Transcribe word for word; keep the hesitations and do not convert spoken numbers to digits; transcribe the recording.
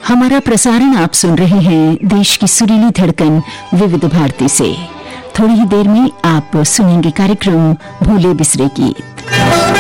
हमारा प्रसारण आप सुन रहे हैं देश की सुरीली धड़कन विविध भारती से। थोड़ी ही देर में आप सुनेंगे कार्यक्रम भूले बिसरे गीत।